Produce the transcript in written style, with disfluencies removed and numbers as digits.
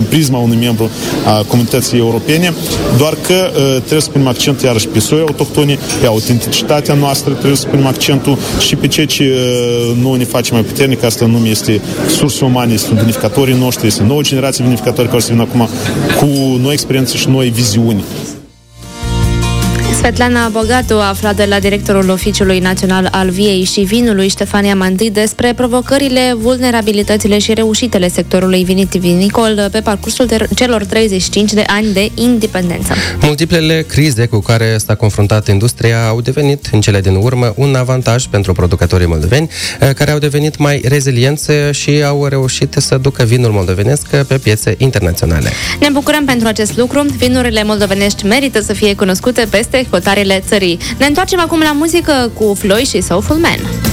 prisma unui membru a comunității europene, doar că trebuie să punem accentul iarăși pe soi autohtoni, pe autenticitatea noastră, trebuie să punem accentul și pe ceea ce nu ne face mai puternic. Asta nume este surse umane, sunt vinificatorii noștri, este nouă generație vinificatori care se vin acum cu noi experiențe și noi viziuni. Svetlana Bogatu a aflat de la directorul Oficiului Național al Viei și Vinului, Ștefania Mantâi, despre provocările, vulnerabilitățile și reușitele sectorului vitivinicol pe parcursul celor 35 de ani de independență. Multiplele crize cu care s-a confruntat industria au devenit în cele din urmă un avantaj pentru producătorii moldoveni, care au devenit mai rezilienți și au reușit să ducă vinul moldovenesc pe piețe internaționale. Ne bucurăm pentru acest lucru. Vinurile moldovenești merită să fie cunoscute peste hotarele țării. Ne întoarcem acum la muzică cu Floi și Soulful Man.